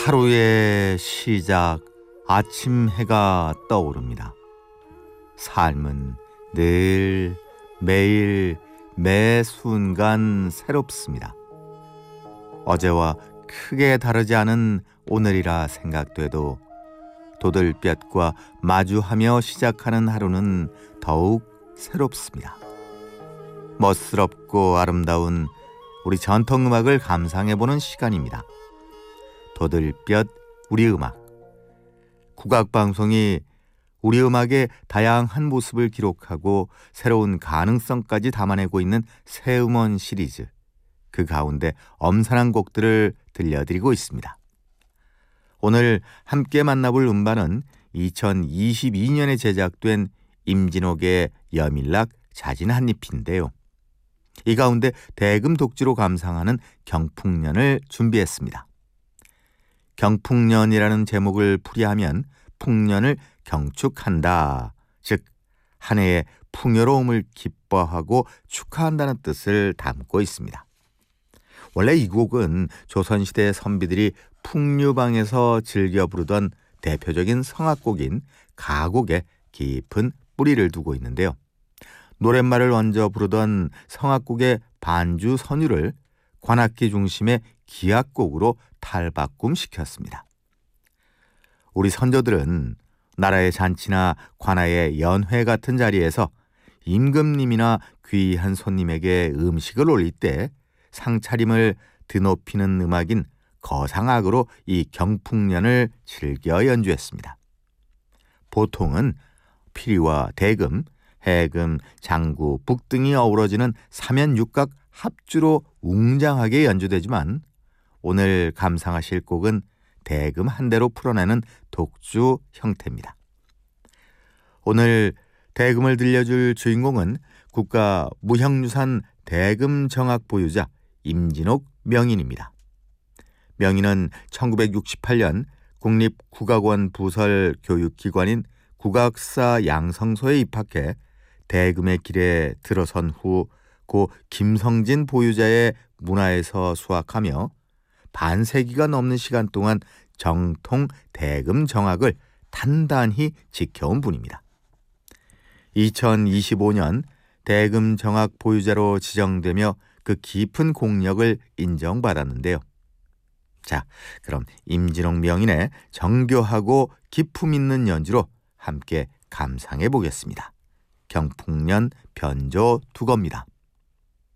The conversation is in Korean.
하루의 시작, 아침 해가 떠오릅니다. 삶은 늘, 매일, 매 순간 새롭습니다. 어제와 크게 다르지 않은 오늘이라 생각돼도 도들볕과 마주하며 시작하는 하루는 더욱 새롭습니다. 멋스럽고 아름다운 우리 전통음악을 감상해보는 시간입니다. 도들볕 우리 음악. 국악방송이 우리 음악의 다양한 모습을 기록하고 새로운 가능성까지 담아내고 있는 새 음원 시리즈, 그 가운데 엄선한 곡들을 들려드리고 있습니다. 오늘 함께 만나볼 음반은 2022년에 제작된 임진옥의 여밀락 자진 한잎인데요. 이 가운데 대금 독주로 감상하는 경풍년을 준비했습니다. 경풍년이라는 제목을 풀이하면 풍년을 경축한다, 즉 한 해의 풍요로움을 기뻐하고 축하한다는 뜻을 담고 있습니다. 원래 이 곡은 조선시대 선비들이 풍류방에서 즐겨 부르던 대표적인 성악곡인 가곡에 깊은 뿌리를 두고 있는데요. 노랫말을 얹어 부르던 성악곡의 반주 선율을 관악기 중심의 기악곡으로 탈바꿈시켰습니다. 우리 선조들은 나라의 잔치나 관아의 연회 같은 자리에서 임금님이나 귀한 손님에게 음식을 올릴 때 상차림을 드높이는 음악인 거상악으로 이 경풍년을 즐겨 연주했습니다. 보통은 피리와 대금, 해금, 장구, 북 등이 어우러지는 삼연육각 합주로 웅장하게 연주되지만 오늘 감상하실 곡은 대금 한 대로 풀어내는 독주 형태입니다. 오늘 대금을 들려줄 주인공은 국가 무형유산 대금 정악 보유자 임진옥 명인입니다. 명인은 1968년 국립국악원 부설 교육기관인 국악사 양성소에 입학해 대금의 길에 들어선 후 고 김성진 보유자의 문화에서 수학하며 반세기가 넘는 시간 동안 정통 대금 정악을 단단히 지켜온 분입니다. 2025년 대금 정악 보유자로 지정되며 그 깊은 공력을 인정받았는데요. 자, 그럼 임진옥 명인의 정교하고 기품 있는 연주로 함께 감상해 보겠습니다. 경풍년 변조 두거입니다.